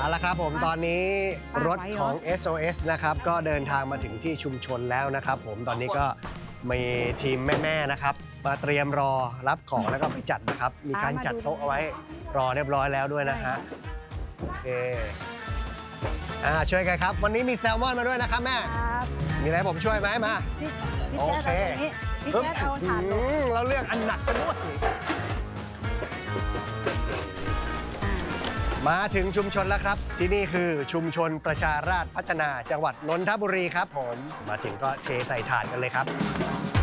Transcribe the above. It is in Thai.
ละครับผมตอนนี้รถของ SOS นะครับก็เดินทางมาถึงที่ชุมชนแล้วนะครับผมตอนนี้ก็มีทีมแม่ๆนะครับมาเตรียมรอรับของแล้วก็ไปจัดนะครับมีการจัดโต๊ะเอาไว้รอเรียบร้อยแล้วด้วยนะฮะโอเคช่วยกันครับวันนี้มีแซลมอนมาด้วยนะครับแม่มีอะไรผมช่วยไหมมาโอเคพี่แจ๊ดเอาถาดลงเราเลือกอันหนักซะด้วยมาถึงชุมชนแล้วครับที่นี่คือชุมชนประชาราษฎร์พัฒนาจังหวัดนนทบุรีครับผมมาถึงก็เทใส่ถาดกันเลยครับ